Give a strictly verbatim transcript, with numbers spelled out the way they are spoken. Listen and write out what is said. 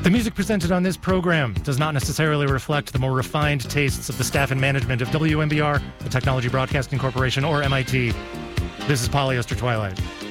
The music presented on this program does not necessarily reflect the more refined tastes of the staff and management of W M B R, the Technology Broadcasting Corporation, or M I T. This is Polyester Twilight.